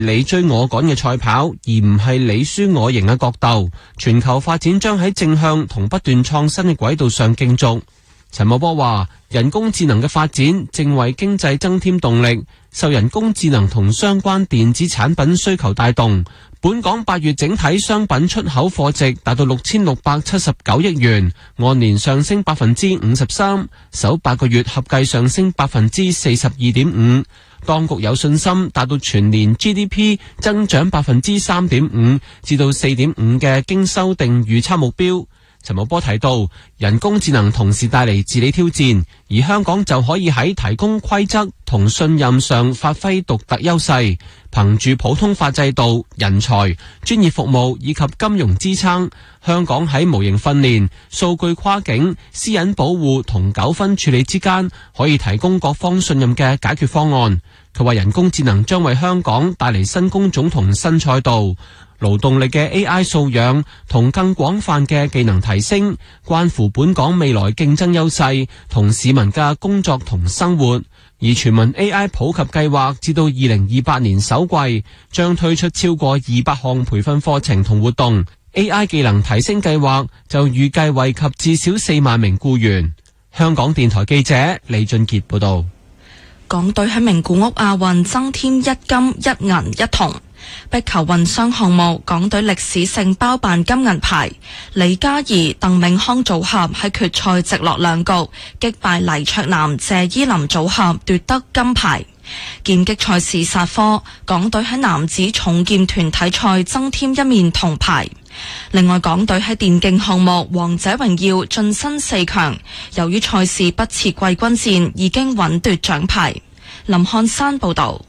你追我趕嘅賽跑，而唔係你輸我贏嘅角鬥。全球發展將喺正向同不斷創新嘅軌道上競逐。陳茂波話：人工智能嘅發展正為經濟增添動力，受人工智能同相關電子產品需求帶動。本港8月整體商品出口貨值達到6679億元，按年上升53%，首8個月合計上升42.5%。當局有信心達到全年 GDP 增長3.5%至到4.5%嘅經修訂預測目標。陳茂波提到，人工智能同時帶嚟治理挑戰，而香港就可以喺提供規則同信任上發揮獨特優勢，憑住普通法制度、人才、專業服務以及金融支撐，香港喺模型訓練、數據跨境、私隱保護同糾紛處理之間，可以提供各方信任嘅解決方案。佢話人工智能將為香港帶嚟新工種同新賽道。勞動力嘅 AI 素養同更廣泛嘅技能提升，關乎本港未來競爭優勢同市民嘅工作同生活。而全民 AI 普及計劃至到2028年首季，將推出超過200項培訓課程同活動。AI 技能提升計劃就預計惠及至少4萬名僱員。香港電台記者李俊傑報道。 港隊喺名古屋亞運增添1金1銀1銅。壁球混雙項目，港隊歷史性包辦金銀牌，李嘉怡、鄧銘康組合喺決賽直落2局擊敗黎卓南、謝依霖組合奪得金牌。劍擊賽事煞科，港隊喺男子重劍團體賽增添1面銅牌。另外，港隊喺電競項目王者榮耀晉身4強，由於賽事不設季軍戰，已經穩奪獎牌。林漢山報道。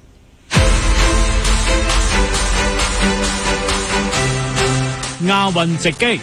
亞運直擊。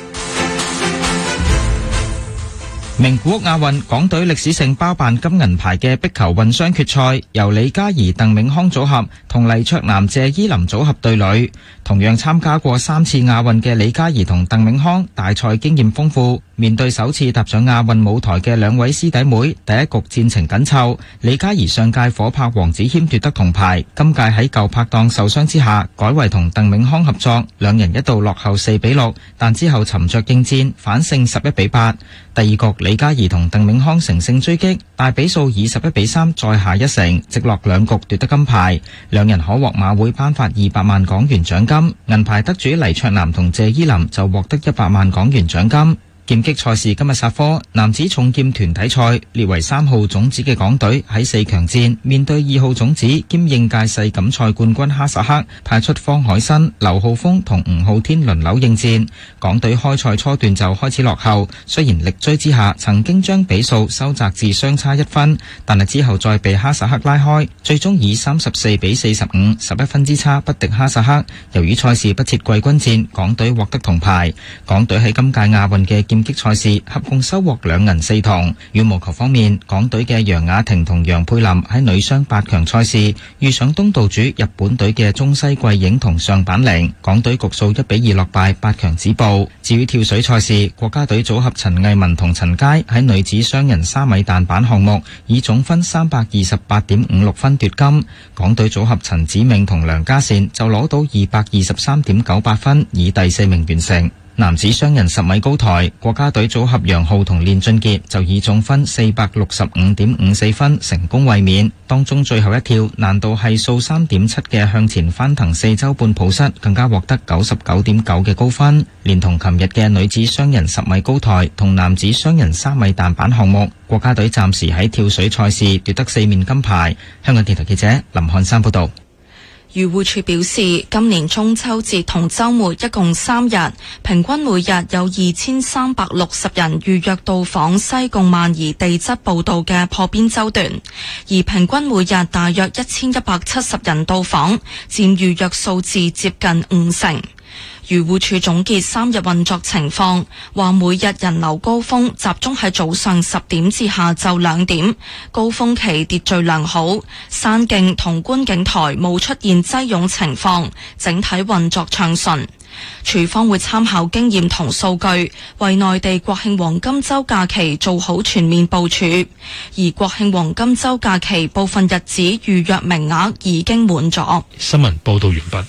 名古屋亞運，港隊歷史性包辦金銀牌嘅壁球混雙決賽，由李嘉怡、鄧銘康組合同黎卓南、謝依霖組合對壘。同樣參加過3次亞運嘅李嘉怡同鄧銘康，大賽經驗豐富，面對首次踏上亞運舞台嘅2位師弟妹，第一局戰情緊湊。李嘉怡上屆火拍黃子謙奪得銅牌，今屆喺舊拍檔受傷之下，改為同鄧銘康合作，兩人一度落後4-6，但之後沉着應戰，反勝11-8。第二局李嘉怡同鄧銘康乘勝追擊，大比數以11-3再下一城，直落2局奪得金牌，兩人可獲馬會頒發200萬港元獎金。銀牌得主黎卓南同謝依霖就獲得100萬港元獎金。劍擊賽事今日煞科，男子重劍團體賽列為3號種子嘅港隊喺4強戰面對2號種子兼應屆世錦賽冠軍哈薩克，派出方海新、劉浩峰同吳浩天輪流應戰。港隊開賽初段就開始落後，雖然力追之下曾經將比數收窄至相差1分，但係之後再被哈薩克拉開，最終以34-45 11分之差不敵哈薩克。由於賽事不設季軍戰，港隊獲得銅牌。港隊喺今屆亞運嘅劍擊賽事合共收穫2銀4銅。羽毛球方面，港隊嘅楊雅婷同楊佩琳喺女雙8強賽事遇上東道主日本隊嘅中西貴影同上板玲，港隊局數1-2落敗8強止步。至於跳水賽事，國家隊組合陳藝文同陳佳喺女子雙人3米彈板項目以總分328.56分奪金，港隊組合陳子銘同梁家善就攞到223.98分，以第4名完成。男子雙人10米高台，國家隊組合楊浩同練俊傑就以總分465.54分成功衛冕。當中最後一跳難度係數3.7嘅向前翻騰4周半抱膝，更加獲得99.9嘅高分。連同琴日嘅女子雙人10米高台同男子雙人3米彈板項目，國家隊暫時喺跳水賽事奪得4面金牌。香港電台記者林漢山報道。 漁護署表示，今年中秋節同週末一共3日，平均每日有2360人預約到訪西貢萬宜地質步道嘅破邊洲段，而平均每日大約1170人到訪，佔預約數字接近50%。漁護署總結3日運作情況，話每日人流高峰集中喺早上10點至下晝2點，高峰期秩序良好，山徑同觀景台冇出現擠擁情況，整體運作暢順。 處方會參考經驗同數據，為內地國慶黃金週假期做好全面部署。而國慶黃金週假期部分日子預約名額已經滿咗。 新聞報道完畢。